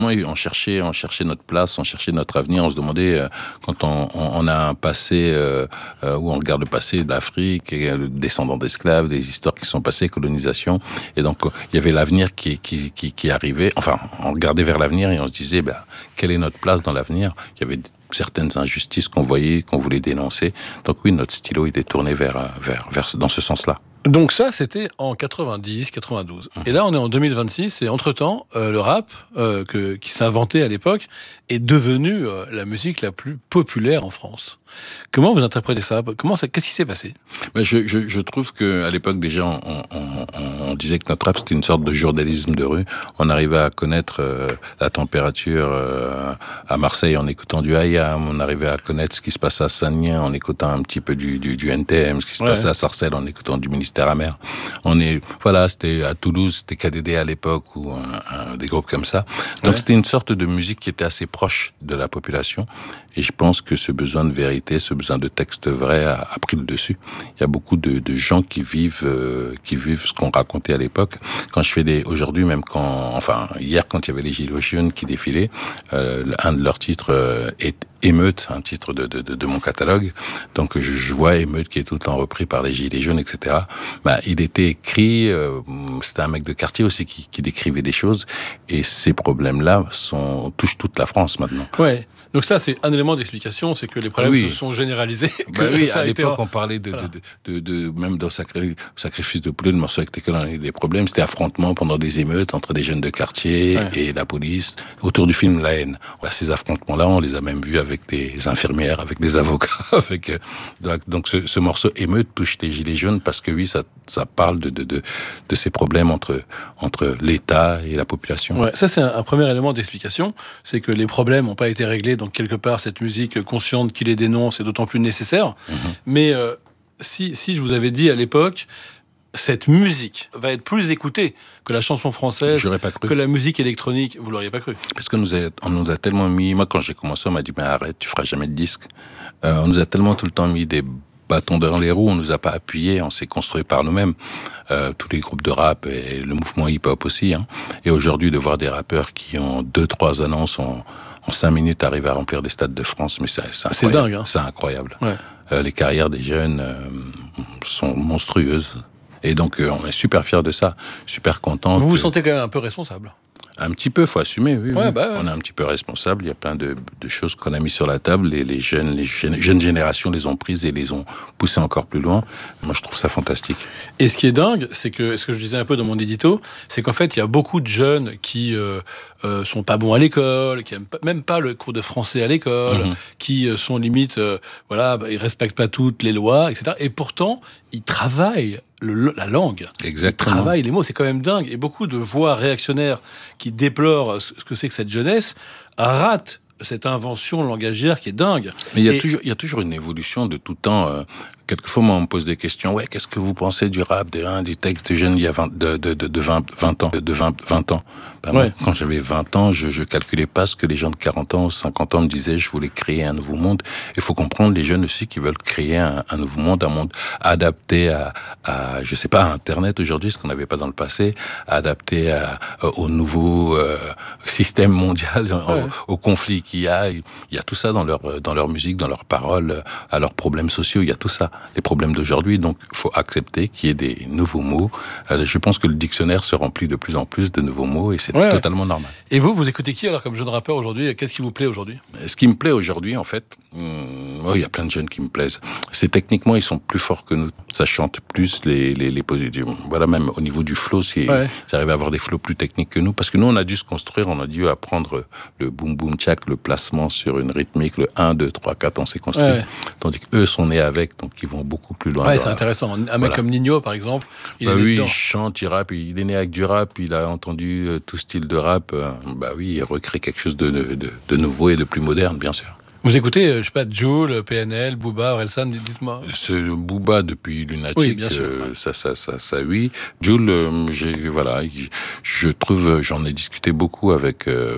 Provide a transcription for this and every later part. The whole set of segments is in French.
Oui, on cherchait notre place, on cherchait notre avenir. On se demandait, quand on a un passé, où on regarde le passé de l'Afrique, et, descendants d'esclaves, des histoires qui sont passées, colonisation. Et donc, il y avait l'avenir qui arrivait. Enfin, on regardait vers l'avenir et on se disait, quelle est notre place dans l'avenir? Il y avait certaines injustices qu'on voyait, qu'on voulait dénoncer. Donc oui, notre stylo, il est tourné vers dans ce sens-là. Donc ça, c'était en 90, 92. Et là, on est en 2026, et entre-temps, le rap, qui s'inventait à l'époque, est devenu la musique la plus populaire en France. Comment vous interprétez ça? Qu'est-ce qui s'est passé? Je trouve qu'à l'époque, déjà, on disait que notre rap, c'était une sorte de journalisme de rue. On arrivait à connaître la température à Marseille en écoutant du Hayam. On arrivait à connaître ce qui se passait à Saint-Denis en écoutant un petit peu du NTM, ce qui se passait à Sarcelles en écoutant du Ministère amer. C'était à Toulouse, c'était KDD à l'époque, ou des groupes comme ça. Donc c'était une sorte de musique qui était assez proche de la population. Et je pense que ce besoin de vérité, ce besoin de texte vrai a pris le dessus. Il y a beaucoup de gens qui vivent ce qu'on racontait à l'époque. Quand je fais aujourd'hui, même hier, quand il y avait les Gilets jaunes qui défilaient, un de leurs titres est Émeute, un titre de mon catalogue. Donc je vois Émeute qui est tout le temps repris par les Gilets jaunes, etc. Il était écrit, c'était un mec de quartier aussi qui décrivait des choses, et ces problèmes-là touchent toute la France maintenant. Ouais. Donc ça, c'est un élément d'explication, c'est que les problèmes se sont généralisés. À l'époque, on parlait même dans Sacrifice de poulet, le morceau avec lequel on a eu des problèmes, c'était affrontement pendant des émeutes entre des jeunes de quartier et la police, autour du film La haine. Ces affrontements-là, on les a même vus avec des infirmières, avec des avocats. Donc ce morceau Émeute touche les Gilets jaunes parce que ça parle de ces problèmes entre l'État et la population. Ouais, ça c'est un premier élément d'explication, c'est que les problèmes n'ont pas été réglés, donc quelque part cette musique consciente qui les dénonce est d'autant plus nécessaire. Mais si je vous avais dit à l'époque, cette musique va être plus écoutée que la chanson française, j'aurais pas cru. Que la musique électronique, vous l'auriez pas cru. Parce qu'on nous a tellement mis... Moi, quand j'ai commencé, on m'a dit, arrête, tu feras jamais de disque. On nous a tellement tout le temps mis des bâtons dans les roues, on nous a pas appuyé, on s'est construit par nous-mêmes. Tous les groupes de rap et le mouvement hip-hop aussi. Et aujourd'hui, de voir des rappeurs qui ont 2-3 annonces en 5 minutes arrivent à remplir des stades de France, mais c'est dingue. C'est incroyable. Ouais. Les carrières des jeunes sont monstrueuses. Et donc, on est super fiers de ça, super contents. Vous vous sentez quand même un peu responsable? Un petit peu, faut assumer, oui. Ouais. On est un petit peu responsable. Il y a plein de choses qu'on a mis sur la table. Et les jeunes générations les ont prises et les ont poussées encore plus loin. Moi, je trouve ça fantastique. Et ce qui est dingue, c'est que, ce que je disais un peu dans mon édito, c'est qu'en fait, il y a beaucoup de jeunes qui sont pas bons à l'école, qui aiment même pas le cours de français à l'école, qui sont limite, ils respectent pas toutes les lois, etc. Et pourtant, ils travaillent la langue. Exactement. Ils travaillent les mots, c'est quand même dingue. Et beaucoup de voix réactionnaires qui déplorent ce que c'est que cette jeunesse ratent cette invention langagière qui est dingue. Mais il y a toujours une évolution de tout temps. Quelquefois, moi, on me pose des questions. Qu'est-ce que vous pensez du rap, du texte jeune il y a 20 ans Quand j'avais 20 ans, je calculais pas ce que les gens de 40 ans ou 50 ans me disaient. Je voulais créer un nouveau monde. Il faut comprendre les jeunes aussi qui veulent créer un nouveau monde, un monde adapté à je sais pas, à Internet aujourd'hui, ce qu'on n'avait pas dans le passé, adapté au nouveau système mondial, au conflit qu'il y a. Il y a tout ça dans leur musique, dans leurs paroles, à leurs problèmes sociaux. Il y a tout ça. Les problèmes d'aujourd'hui, donc il faut accepter qu'il y ait des nouveaux mots. Je pense que le dictionnaire se remplit de plus en plus de nouveaux mots et c'est totalement normal. Et vous écoutez qui alors comme jeune rappeur aujourd'hui? Qu'est-ce qui vous plaît aujourd'hui? Ce qui me plaît aujourd'hui, en fait, il y a plein de jeunes qui me plaisent. C'est techniquement, ils sont plus forts que nous. Ça chante plus les positions. Voilà, même au niveau du flow, ils arrivent à avoir des flows plus techniques que nous. Parce que nous, on a dû se construire, on a dû apprendre le boom boom tchak, le placement sur une rythmique, le 1, 2, 3, 4, on s'est construit. Tandis qu'eux sont nés avec, donc ils vont beaucoup plus loin. C'est intéressant. Un mec comme Nino, par exemple, il chante, il rappe, il est né avec du rap, il a entendu tout style de rap. Il recrée quelque chose de nouveau et de plus moderne, bien sûr. Vous écoutez, je sais pas, Jul, PNL, Booba, Orelsan, dites-moi. C'est Booba depuis Lunatic, oui, bien sûr. Ça, oui. Jul, je trouve, j'en ai discuté beaucoup avec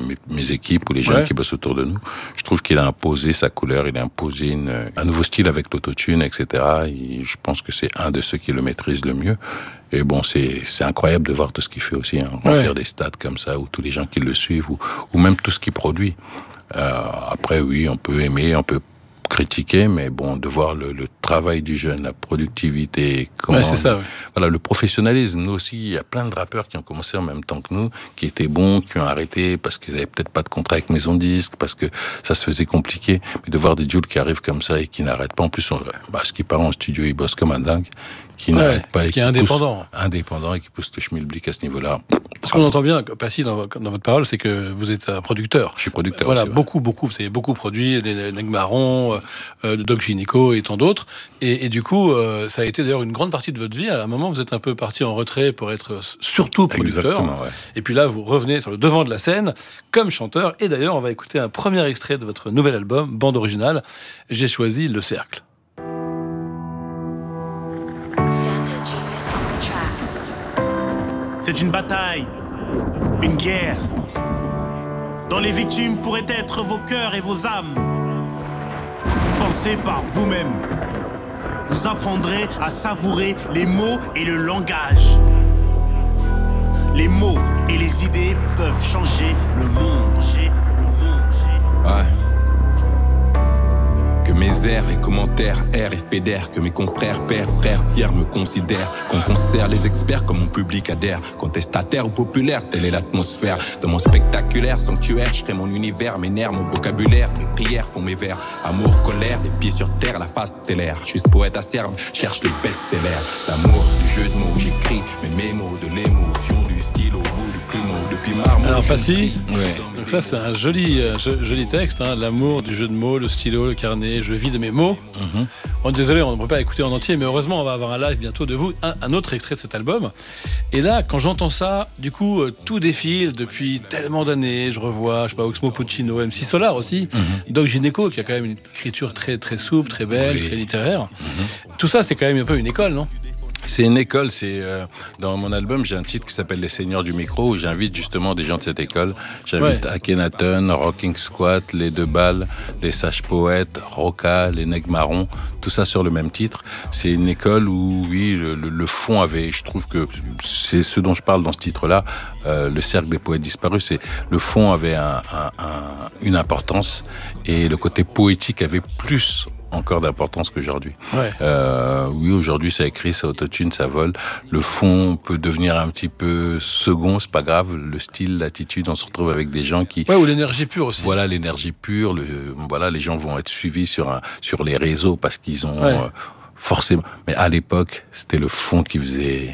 mes équipes ou les jeunes qui bossent autour de nous. Je trouve qu'il a imposé sa couleur, il a imposé un nouveau style avec l'autotune, etc. Et je pense que c'est un de ceux qui le maîtrise le mieux. Et bon, c'est incroyable de voir tout ce qu'il fait aussi, remplir des stades comme ça, ou tous les gens qui le suivent, ou même tout ce qu'il produit. Après, oui, on peut aimer, on peut critiquer, mais bon, de voir le travail du jeune, la productivité, c'est ça, voilà, le professionnalisme. Nous aussi, il y a plein de rappeurs qui ont commencé en même temps que nous, qui étaient bons, qui ont arrêté parce qu'ils avaient peut-être pas de contrat avec maison de disques, parce que ça se faisait compliqué. Mais de voir des Jules qui arrivent comme ça et qui n'arrêtent pas. En plus, ce qui part en studio, ils bossent comme un dingue, qui n'arrête pas et qui est indépendant et qui pousse le schmilblick à ce niveau-là. Ce qu'on entend bien, Passy, dans votre parole, c'est que vous êtes un producteur. Je suis producteur. Voilà, aussi, beaucoup, vous avez beaucoup produit, les Neg Marron, Doc Gynéco et tant d'autres. Et du coup, ça a été d'ailleurs une grande partie de votre vie. À un moment, vous êtes un peu parti en retrait pour être surtout producteur. Exactement, ouais. Et puis là, vous revenez sur le devant de la scène comme chanteur. Et d'ailleurs, on va écouter un premier extrait de votre nouvel album, bande originale. J'ai choisi Le Cercle. C'est une bataille, une guerre, dont les victimes pourraient être vos cœurs et vos âmes. Pensez par vous-même. Vous apprendrez à savourer les mots et le langage. Les mots et les idées peuvent changer le monde. Ouais. Que mes airs et commentaires errent et fédèrent. Que mes confrères, pères, frères, fiers me considèrent. Qu'on concert les experts comme mon public adhère. Contestataire ou populaire, telle est l'atmosphère. Dans mon spectaculaire sanctuaire, je crée mon univers, mes nerfs, mon vocabulaire. Mes prières font mes vers. Amour, colère, les pieds sur terre, la face stellaire. Juste poète acerbe, cherche les best-sellers. L'amour, du jeu de mots, j'écris mes mémos, de l'émotion, du stylo, du plumeau, depuis marmot. Alors Passy, donc ça c'est un joli texte, l'amour, du jeu de mots, le stylo, le carnet, je vis de mes mots. Désolé, on ne peut pas écouter en entier, mais heureusement on va avoir un live bientôt de vous, un autre extrait de cet album. Et là, quand j'entends ça, du coup, tout défile depuis tellement d'années. Je revois, Oxmo Puccino, MC Solar aussi, Doc Gynéco, qui a quand même une écriture très, très souple, très belle, très littéraire. Tout ça, c'est quand même un peu une école, non ? C'est une école, dans mon album, j'ai un titre qui s'appelle Les Seigneurs du Micro, où j'invite justement des gens de cette école. J'invite Akhenaton, Rocking Squat, Les Deux Balles, Les Sages Poètes, Roca, Les Neg Marron, tout ça sur le même titre. C'est une école où, oui, le fond avait, je trouve que c'est ce dont je parle dans ce titre-là, le cercle des poètes disparus, c'est le fond avait une importance et le côté poétique avait plus encore d'importance qu'aujourd'hui. Oui, aujourd'hui, ça écrit, ça autotune, ça vole. Le fond peut devenir un petit peu second, c'est pas grave. Le style, l'attitude, on se retrouve avec des gens qui... ou l'énergie pure aussi. Voilà, l'énergie pure. Les gens vont être suivis sur les réseaux parce qu'ils ont... forcément. Mais à l'époque, c'était le fond qui faisait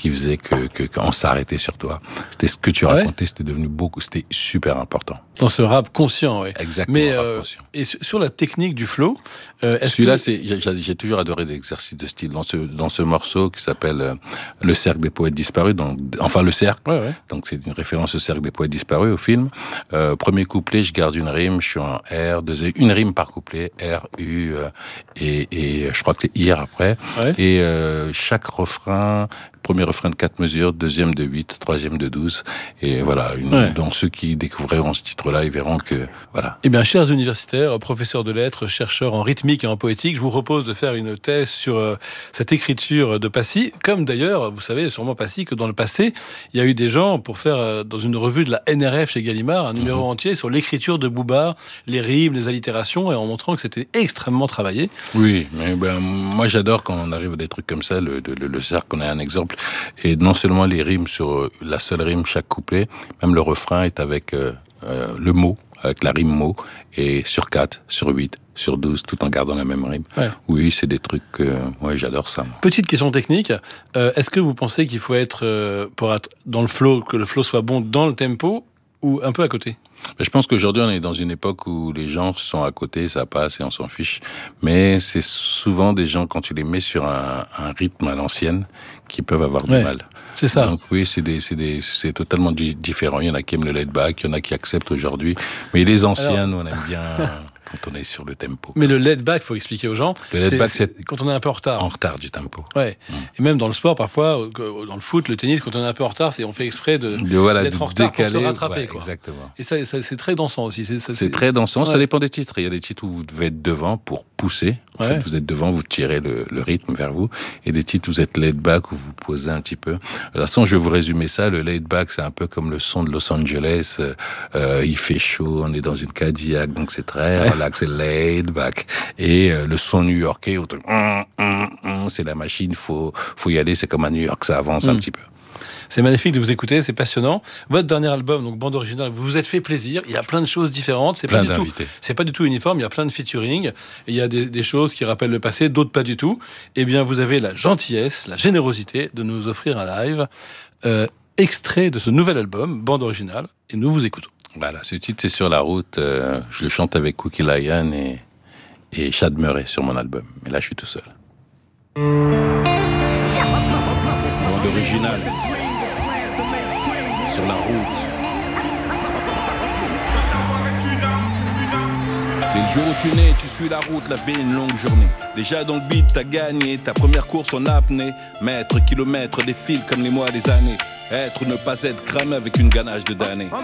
qu'on s'arrêtait sur toi. C'était ce que tu racontais, c'était devenu c'était super important. Dans ce rap conscient, oui. Exactement, rap conscient. Et sur la technique du flow, celui-là, j'ai toujours adoré l'exercice de style. Dans ce morceau qui s'appelle Le Cercle des Poètes Disparus, le Cercle, donc c'est une référence au Cercle des Poètes Disparus, au film. Premier couplet, je garde une rime, je suis en R, une rime par couplet, R, U, et je crois que c'est IR après. Et chaque refrain... Premier refrain de 4 mesures, deuxième de 8, troisième de 12. Et voilà, donc ceux qui découvriront ce titre-là, ils verront que... Voilà. Eh bien, chers universitaires, professeurs de lettres, chercheurs en rythmique et en poétique, je vous propose de faire une thèse sur cette écriture de Passy. Comme d'ailleurs, vous savez sûrement Passy, que dans le passé, il y a eu des gens pour faire, dans une revue de la NRF chez Gallimard, un numéro entier sur l'écriture de Booba, les rimes, les allitérations, et en montrant que c'était extrêmement travaillé. Oui, mais moi j'adore quand on arrive à des trucs comme ça, le cercle, on a un exemple. Et non seulement les rimes sur la seule rime, chaque couplet, même le refrain est avec le mot, avec la rime mot, et sur 4, sur 8, sur 12, tout en gardant la même rime. Oui, c'est des trucs j'adore ça. Petite question technique, est-ce que vous pensez qu'il faut être, pour être dans le flow, que le flow soit bon dans le tempo, ou un peu à côté ? Je pense qu'aujourd'hui, on est dans une époque où les gens sont à côté, ça passe et on s'en fiche. Mais c'est souvent des gens, quand tu les mets sur un rythme à l'ancienne, qui peuvent avoir du mal. C'est ça. Donc oui, c'est totalement différent. Il y en a qui aiment le laid back, il y en a qui acceptent aujourd'hui. Mais les anciens, nous, on aime bien... quand on est sur le tempo. Mais le laid back, il faut expliquer aux gens, c'est quand on est un peu en retard. En retard du tempo. Ouais. Et même dans le sport, parfois, dans le foot, le tennis, quand on est un peu en retard, on fait exprès d'être en retard pour se rattraper. Quoi. Exactement. Et ça, c'est très dansant aussi. C'est très dansant, ça dépend des titres. Il y a des titres où vous devez être devant pour pousser. En fait, vous êtes devant, vous tirez le rythme vers vous. Et des titres où vous êtes laid back, où vous posez un petit peu. De toute façon, je vais vous résumer ça. Le laid back, c'est un peu comme le son de Los Angeles. Il fait chaud, on est dans une Cadillac, donc c'est très relax, c'est laid back. Et le son new-yorkais, c'est la machine, faut y aller, c'est comme à New York, ça avance un petit peu. C'est magnifique de vous écouter, c'est passionnant. Votre dernier album, donc bande originale, vous vous êtes fait plaisir. Il y a plein de choses différentes. C'est pas du tout uniforme. Il y a plein de featuring. Il y a des choses qui rappellent le passé, d'autres pas du tout. Eh bien, vous avez la gentillesse, la générosité de nous offrir un live extrait de ce nouvel album, bande originale, et nous vous écoutons. Voilà, ce titre c'est Sur la route. Je le chante avec Cookie Lion et Chad Murray sur mon album. Mais là, je suis tout seul. Bande originale. Sur la route. Dès le jour où tu nais, tu suis la route, la vie est une longue journée. Déjà dans le beat, t'as gagné ta première course en apnée. Mètres, kilomètres, défilent comme les mois, les années. Être ou ne pas être cramé avec une ganache de damné.